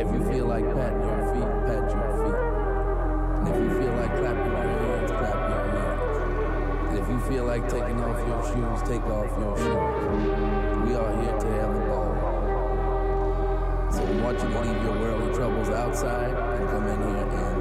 If you feel like patting your feet, pat your feet. And if you feel like clapping your hands, clap your hands. And if you feel like taking off your shoes, take off your shoes. We are here to have a ball. So I want you to leave your worldly troubles outside and come in here and